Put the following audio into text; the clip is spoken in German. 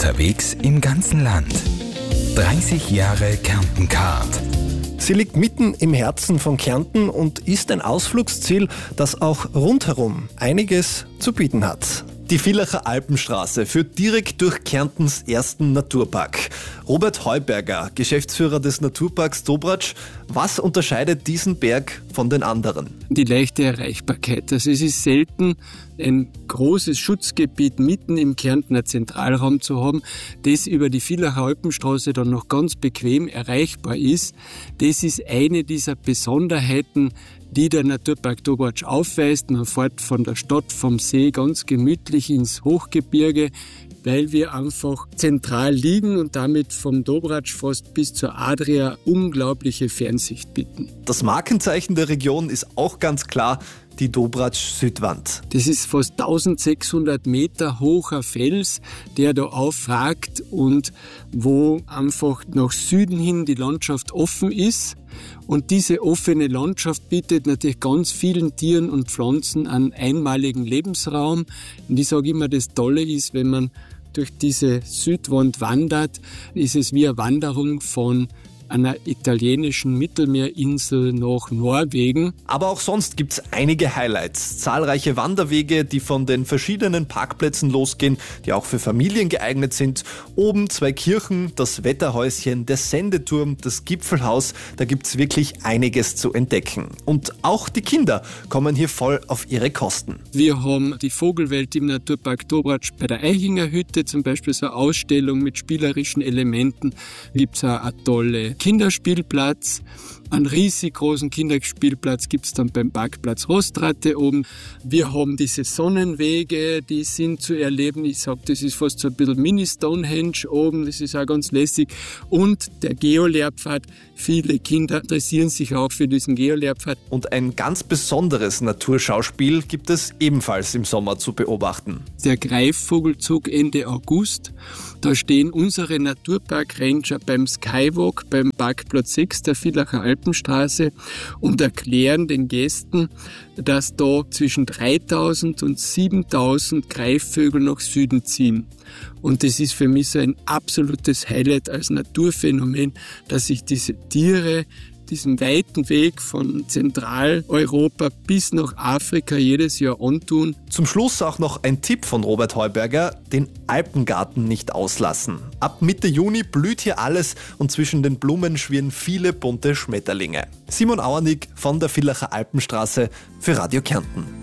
Unterwegs im ganzen Land. 30 Jahre Kärnten-Card. Sie liegt mitten im Herzen von Kärnten und ist ein Ausflugsziel, das auch rundherum einiges zu bieten hat. Die Villacher Alpenstraße führt direkt durch Kärntens ersten Naturpark. Robert Heuberger, Geschäftsführer des Naturparks Dobratsch. Was unterscheidet diesen Berg von den anderen? Die leichte Erreichbarkeit. Also es ist selten, ein großes Schutzgebiet mitten im Kärntner Zentralraum zu haben, das über die Villacher Alpenstraße dann noch ganz bequem erreichbar ist. Das ist eine dieser Besonderheiten, die der Naturpark Dobratsch aufweist. Man fährt von der Stadt, vom See ganz gemütlich ins Hochgebirge, weil wir einfach zentral liegen und damit vom Dobratsch fast bis zur Adria unglaubliche Fernsicht bieten. Das Markenzeichen der Region ist auch ganz klar die Dobratsch-Südwand. Das ist fast 1600 Meter hoher Fels, der da aufragt und wo einfach nach Süden hin die Landschaft offen ist. Und diese offene Landschaft bietet natürlich ganz vielen Tieren und Pflanzen einen einmaligen Lebensraum. Und ich sage immer, das Tolle ist, wenn man durch diese Südwand wandert, ist es wie eine Wanderung von einer italienischen Mittelmeerinsel nach Norwegen. Aber auch sonst gibt es einige Highlights. Zahlreiche Wanderwege, die von den verschiedenen Parkplätzen losgehen, die auch für Familien geeignet sind. Oben 2 Kirchen, das Wetterhäuschen, der Sendeturm, das Gipfelhaus. Da gibt es wirklich einiges zu entdecken. Und auch die Kinder kommen hier voll auf ihre Kosten. Wir haben die Vogelwelt im Naturpark Dobratsch bei der Eichinger Hütte, zum Beispiel so eine Ausstellung mit spielerischen Elementen. Gibt es auch eine tolle Kinderspielplatz. Einen riesig großen Kinderspielplatz gibt es dann beim Parkplatz Rostratte oben. Wir haben diese Sonnenwege, die sind zu erleben. Ich sage, das ist fast so ein bisschen Mini-Stonehenge oben, das ist auch ganz lässig. Und der Geolehrpfad, viele Kinder interessieren sich auch für diesen Geolehrpfad. Und ein ganz besonderes Naturschauspiel gibt es ebenfalls im Sommer zu beobachten. Der Greifvogelzug Ende August. Da stehen unsere Naturpark-Ranger beim Skywalk, beim Parkplatz 6 der Villacher Alpenstraße und erklären den Gästen, dass da zwischen 3000 und 7000 Greifvögel nach Süden ziehen. Und das ist für mich so ein absolutes Highlight als Naturphänomen, dass sich diese Tiere diesen weiten Weg von Zentraleuropa bis nach Afrika jedes Jahr antun. Zum Schluss auch noch ein Tipp von Robert Heuberger, den Alpengarten nicht auslassen. Ab Mitte Juni blüht hier alles und zwischen den Blumen schwirren viele bunte Schmetterlinge. Simon Auernick von der Villacher Alpenstraße für Radio Kärnten.